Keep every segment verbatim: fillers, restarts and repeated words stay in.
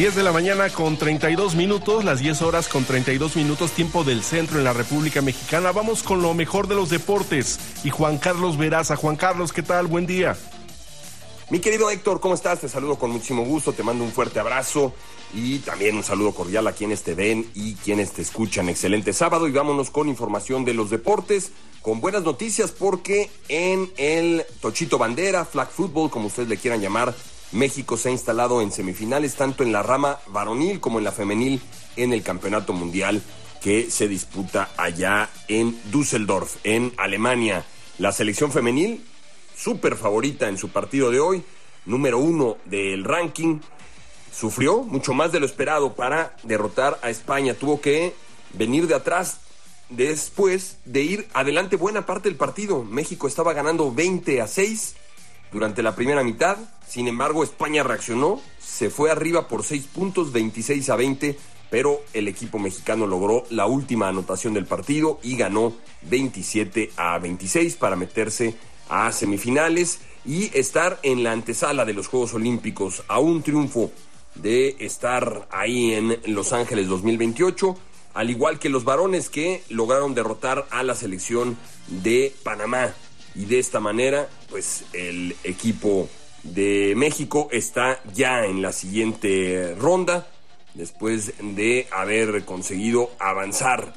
diez de la mañana con treinta y dos minutos, las diez horas con treinta y dos minutos, tiempo del centro en la República Mexicana. Vamos con lo mejor de los deportes y Juan Carlos Veraza. Juan Carlos, ¿qué tal? Buen día. Mi querido Héctor, ¿cómo estás? Te saludo con muchísimo gusto, te mando un fuerte abrazo y también un saludo cordial a quienes te ven y quienes te escuchan. Excelente sábado y vámonos con información de los deportes, con buenas noticias porque en el Tochito Bandera, Flag Football, como ustedes le quieran llamar, México se ha instalado en semifinales tanto en la rama varonil como en la femenil en el Campeonato Mundial que se disputa allá en Düsseldorf, en Alemania. La selección femenil, súper favorita en su partido de hoy, número uno del ranking, sufrió mucho más de lo esperado para derrotar a España. Tuvo que venir de atrás después de ir adelante buena parte del partido. México estaba ganando veinte a seis durante la primera mitad. Sin embargo, España reaccionó, se fue arriba por seis puntos, veintiséis a veinte, pero el equipo mexicano logró la última anotación del partido y ganó veintisiete a veintiséis para meterse a semifinales y estar en la antesala de los Juegos Olímpicos, a un triunfo de estar ahí en Los Ángeles dos mil veintiocho, al igual que los varones que lograron derrotar a la selección de Panamá. Y de esta manera, pues el equipo de México está ya en la siguiente ronda, después de haber conseguido avanzar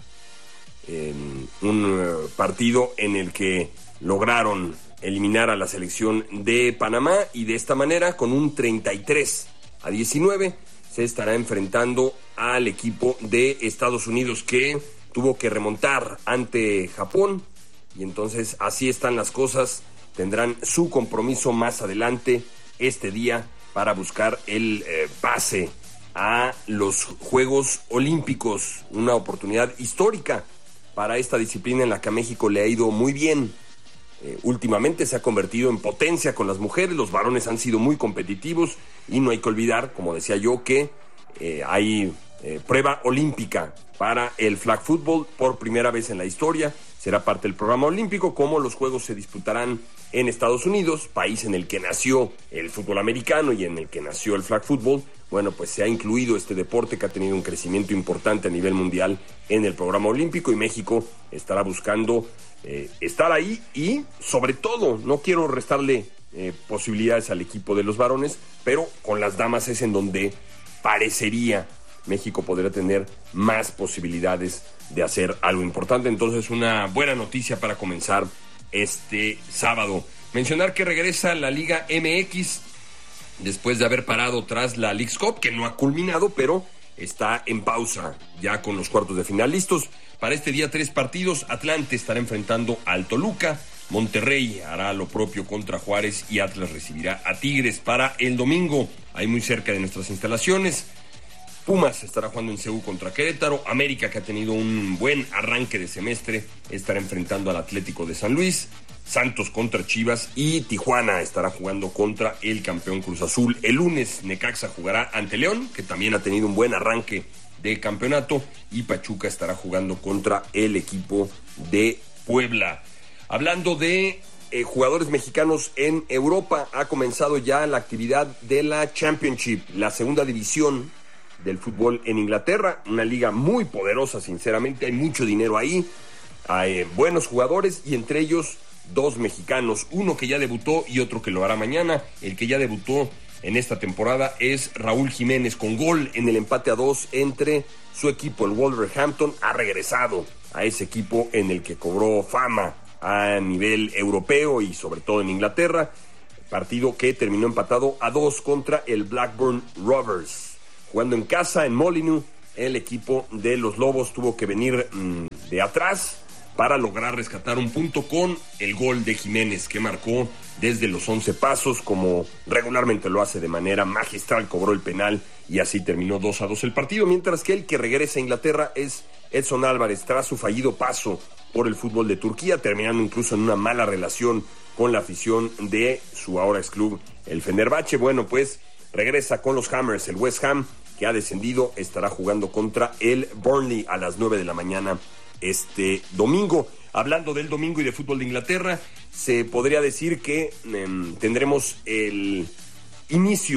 en un partido en el que lograron eliminar a la selección de Panamá, y de esta manera, con un treinta y tres a diecinueve, se estará enfrentando al equipo de Estados Unidos, que tuvo que remontar ante Japón. Y entonces así están las cosas. Tendrán su compromiso más adelante este día para buscar el eh, pase a los Juegos Olímpicos. Una oportunidad histórica para esta disciplina en la que a México le ha ido muy bien. Eh, últimamente se ha convertido en potencia con las mujeres. Los varones han sido muy competitivos y no hay que olvidar, como decía yo, que eh, hay eh, prueba olímpica para el flag football por primera vez en la historia. Será parte del programa olímpico, como los juegos se disputarán en Estados Unidos, país en el que nació el fútbol americano y en el que nació el flag football. Bueno, pues se ha incluido este deporte que ha tenido un crecimiento importante a nivel mundial en el programa olímpico, y México estará buscando eh, estar ahí y, sobre todo, no quiero restarle eh, posibilidades al equipo de los varones, pero con las damas es en donde parecería México podría tener más posibilidades de hacer algo importante. Entonces, una buena noticia para comenzar este sábado. Mencionar que regresa la Liga M X después de haber parado tras la Leagues Cup, que no ha culminado, pero está en pausa ya con los cuartos de final listos. Para este día, tres partidos. Atlante estará enfrentando al Toluca, Monterrey hará lo propio contra Juárez y Atlas recibirá a Tigres. Para el domingo, ahí muy cerca de nuestras instalaciones, Pumas estará jugando en C U contra Querétaro. América, que ha tenido un buen arranque de semestre, estará enfrentando al Atlético de San Luis. Santos contra Chivas, y Tijuana estará jugando contra el campeón Cruz Azul. El lunes, Necaxa jugará ante León, que también ha tenido un buen arranque de campeonato, y Pachuca estará jugando contra el equipo de Puebla. Hablando de eh, jugadores mexicanos en Europa, ha comenzado ya la actividad de la Championship, la segunda división del fútbol en Inglaterra, una liga muy poderosa, sinceramente. Hay mucho dinero ahí, hay eh, buenos jugadores, y entre ellos dos mexicanos, uno que ya debutó y otro que lo hará mañana. El que ya debutó en esta temporada es Raúl Jiménez, con gol en el empate a dos entre su equipo, el Wolverhampton. Ha regresado a ese equipo en el que cobró fama a nivel europeo y sobre todo en Inglaterra, partido que terminó empatado a dos contra el Blackburn Rovers. Jugando en casa, en Molineux, el equipo de los Lobos tuvo que venir mmm, de atrás para lograr rescatar un punto con el gol de Jiménez, que marcó desde los once pasos, como regularmente lo hace de manera magistral. Cobró el penal y así terminó dos a dos el partido, mientras que el que regresa a Inglaterra es Edson Álvarez, tras su fallido paso por el fútbol de Turquía, terminando incluso en una mala relación con la afición de su ahora ex club, el Fenerbahce. Bueno, pues regresa con los Hammers. El West Ham, que ha descendido, estará jugando contra el Burnley a las nueve de la mañana este domingo. Hablando del domingo y de fútbol de Inglaterra, se podría decir que eh, tendremos el inicio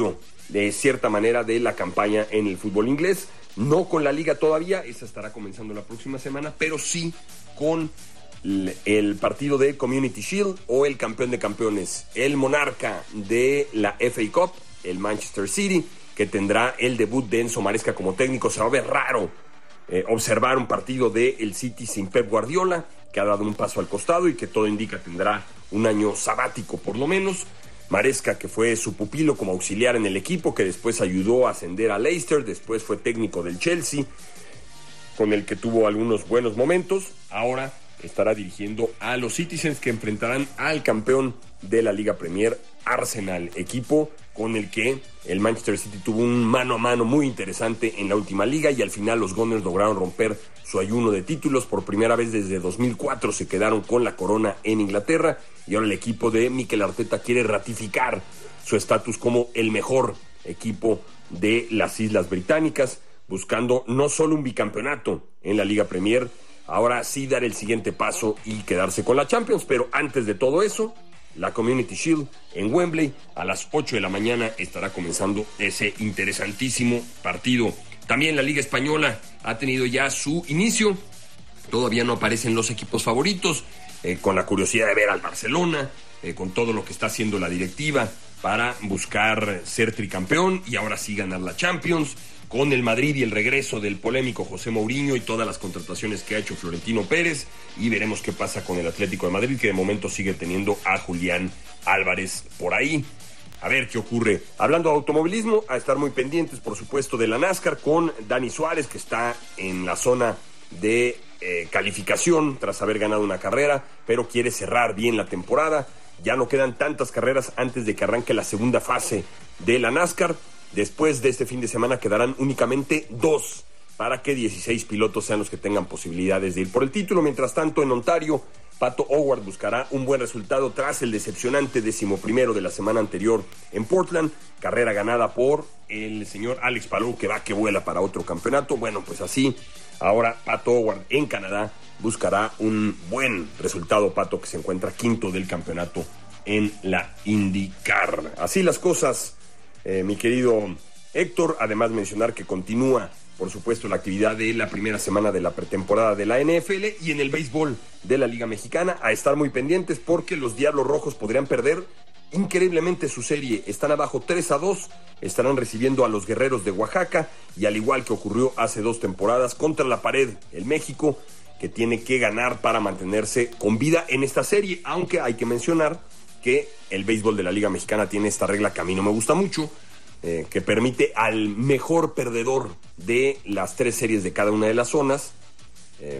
de cierta manera de la campaña en el fútbol inglés. No con la liga todavía, esa estará comenzando la próxima semana, pero sí con el partido de Community Shield o el campeón de campeones, el monarca de la F A Cup, el Manchester City, que tendrá el debut de Enzo Maresca como técnico. Se va a ver raro eh, observar un partido del City sin Pep Guardiola, que ha dado un paso al costado y que todo indica tendrá un año sabático por lo menos. Maresca, que fue su pupilo como auxiliar en el equipo, que después ayudó a ascender a Leicester, después fue técnico del Chelsea, con el que tuvo algunos buenos momentos. Ahora estará dirigiendo a los Citizens, que enfrentarán al campeón de la Liga Premier, Arsenal, equipo con el que el Manchester City tuvo un mano a mano muy interesante en la última liga, y al final los Gunners lograron romper su ayuno de títulos. Por primera vez desde dos mil cuatro se quedaron con la corona en Inglaterra, y ahora el equipo de Mikel Arteta quiere ratificar su estatus como el mejor equipo de las Islas Británicas, buscando no solo un bicampeonato en la Liga Premier, ahora sí dar el siguiente paso y quedarse con la Champions. Pero antes de todo eso, la Community Shield en Wembley, a las ocho de la mañana estará comenzando ese interesantísimo partido. También la Liga Española ha tenido ya su inicio. Todavía no aparecen los equipos favoritos, eh, con la curiosidad de ver al Barcelona, eh, con todo lo que está haciendo la directiva para buscar ser tricampeón y ahora sí ganar la Champions, con el Madrid y el regreso del polémico José Mourinho y todas las contrataciones que ha hecho Florentino Pérez, y veremos qué pasa con el Atlético de Madrid, que de momento sigue teniendo a Julián Álvarez por ahí. A ver qué ocurre. Hablando de automovilismo, a estar muy pendientes, por supuesto, de la NASCAR, con Dani Suárez, que está en la zona de eh, calificación tras haber ganado una carrera, pero quiere cerrar bien la temporada. Ya no quedan tantas carreras antes de que arranque la segunda fase de la NASCAR. Después de este fin de semana quedarán únicamente dos para que dieciséis pilotos sean los que tengan posibilidades de ir por el título. Mientras tanto, en Ontario, Pato O'Ward buscará un buen resultado tras el decepcionante decimoprimero de la semana anterior en Portland, carrera ganada por el señor Alex Palou, que va que vuela para otro campeonato. Bueno, pues así, ahora Pato O'Ward en Canadá buscará un buen resultado. Pato, que se encuentra quinto del campeonato en la IndyCar. Así las cosas, eh, mi querido Héctor. Además, mencionar que continúa, por supuesto, la actividad de la primera semana de la pretemporada de la N F L, y en el béisbol de la Liga Mexicana, a estar muy pendientes porque los Diablos Rojos podrían perder increíblemente su serie. Están abajo tres a dos, estarán recibiendo a los Guerreros de Oaxaca, y al igual que ocurrió hace dos temporadas, contra la pared el México, que tiene que ganar para mantenerse con vida en esta serie, aunque hay que mencionar que el béisbol de la Liga Mexicana tiene esta regla que a mí no me gusta mucho, eh, que permite al mejor perdedor de las tres series de cada una de las zonas eh,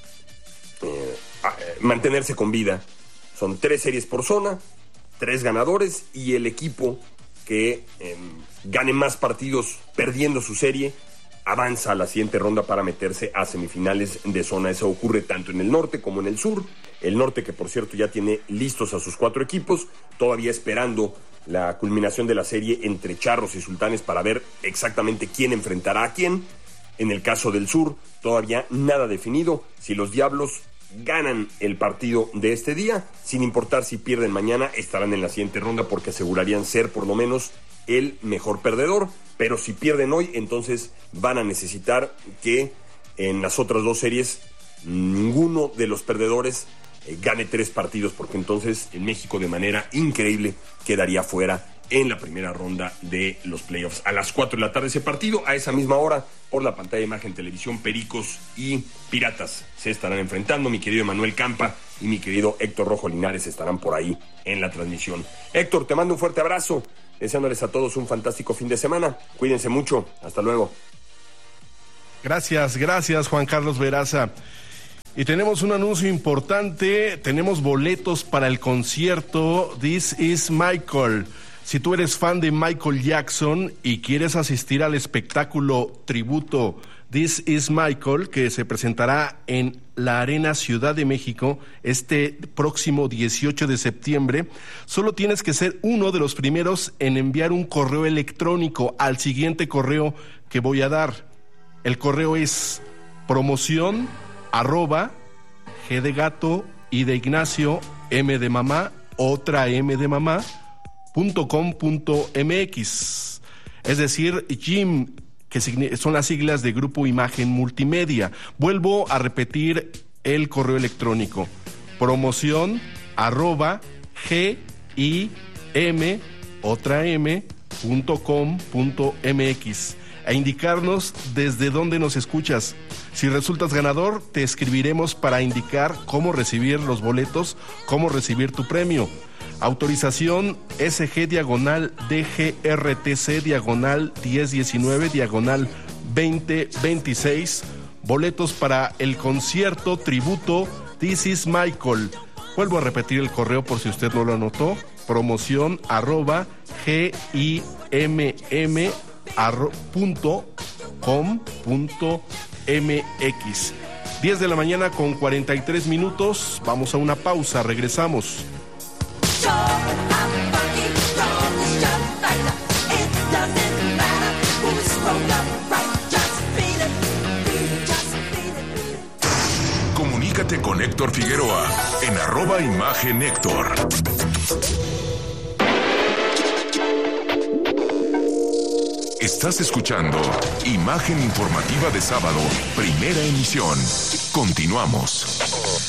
eh, a, eh, mantenerse con vida. Son tres series por zona, tres ganadores, y el equipo que eh, gane más partidos perdiendo su serie avanza a la siguiente ronda para meterse a semifinales de zona. Eso ocurre tanto en el norte como en el sur. El norte, que por cierto ya tiene listos a sus cuatro equipos, todavía esperando la culminación de la serie entre Charros y Sultanes para ver exactamente quién enfrentará a quién. En el caso del sur, todavía nada definido. Si los Diablos ganan el partido de este día, sin importar si pierden mañana, estarán en la siguiente ronda porque asegurarían ser por lo menos el mejor perdedor. Pero si pierden hoy, entonces van a necesitar que en las otras dos series ninguno de los perdedores eh, gane tres partidos, porque entonces el México de manera increíble quedaría fuera en la primera ronda de los playoffs. A las cuatro de la tarde ese partido, a esa misma hora, por la pantalla de Imagen Televisión, Pericos y Piratas se estarán enfrentando. Mi querido Emanuel Campa y mi querido Héctor Rojo Linares estarán por ahí en la transmisión. Héctor, te mando un fuerte abrazo, deseándoles a todos un fantástico fin de semana. Cuídense mucho, hasta luego. Gracias, gracias Juan Carlos Veraza. Y tenemos un anuncio importante, tenemos boletos para el concierto This Is Michael. Si tú eres fan de Michael Jackson y quieres asistir al espectáculo tributo This Is Michael, que se presentará en la Arena Ciudad de México este próximo dieciocho de septiembre, solo tienes que ser uno de los primeros en enviar un correo electrónico al siguiente correo que voy a dar. El correo es promoción arroba G de gato, I de Ignacio, M de mamá, otra M de mamá, punto com punto m x. es decir, G I M, que son las siglas de Grupo Imagen Multimedia. Vuelvo a repetir el correo electrónico: promoción arroba g i m otra m punto com punto m x, a indicarnos desde dónde nos escuchas. Si resultas ganador, te escribiremos para indicar cómo recibir los boletos, cómo recibir tu premio. Autorización S G diagonal D G R T C diagonal diez diecinueve diagonal veinte veintiséis. Boletos para el concierto tributo This is Michael. Vuelvo a repetir el correo por si usted no lo anotó: promoción arroba g i m m punto com punto m x. diez de la mañana con cuarenta y tres minutos. Vamos a una pausa, regresamos. Comunícate con Héctor Figueroa en arroba Imagen Héctor. Estás escuchando Imagen Informativa de Sábado, primera emisión. Continuamos.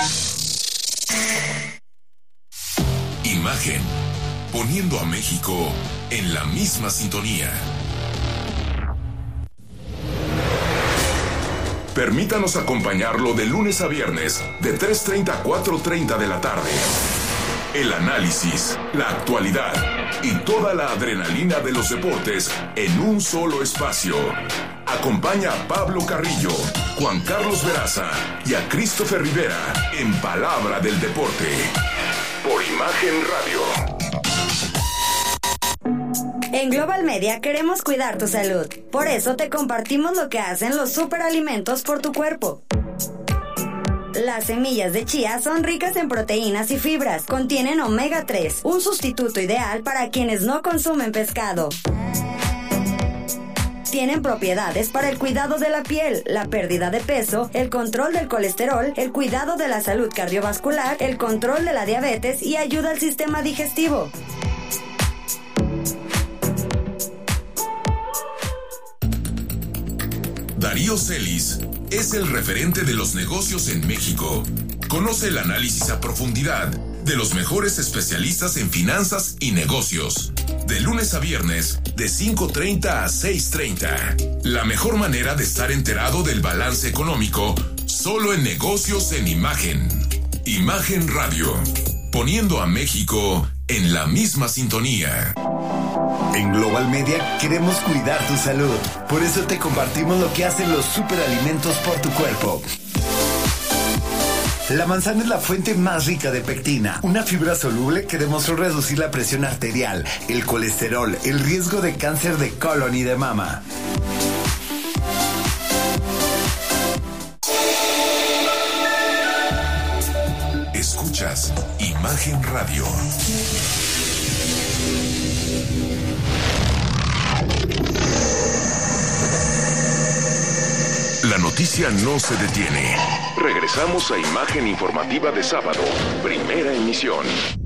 Imagen, poniendo a México en la misma sintonía. Permítanos acompañarlo de lunes a viernes, de tres treinta a cuatro treinta de la tarde. El análisis, la actualidad y toda la adrenalina de los deportes en un solo espacio. Acompaña a Pablo Carrillo, Juan Carlos Veraza y a Christopher Rivera en Palabra del Deporte. Por Imagen Radio. En Global Media queremos cuidar tu salud. Por eso te compartimos lo que hacen los superalimentos por tu cuerpo. Las semillas de chía son ricas en proteínas y fibras. Contienen omega tres, un sustituto ideal para quienes no consumen pescado. Tienen propiedades para el cuidado de la piel, la pérdida de peso, el control del colesterol, el cuidado de la salud cardiovascular, el control de la diabetes y ayuda al sistema digestivo. Darío Celis es el referente de los negocios en México. Conoce el análisis a profundidad de los mejores especialistas en finanzas y negocios. De lunes a viernes, de cinco treinta a seis treinta. La mejor manera de estar enterado del balance económico, solo en Negocios en Imagen. Imagen Radio, poniendo a México en la misma sintonía. En Global Media queremos cuidar tu salud. Por eso te compartimos lo que hacen los superalimentos por tu cuerpo. La manzana es la fuente más rica de pectina, una fibra soluble que demostró reducir la presión arterial, el colesterol, el riesgo de cáncer de colon y de mama. Escuchas Imagen Radio. La noticia no se detiene. Regresamos a Imagen Informativa de Sábado, primera emisión.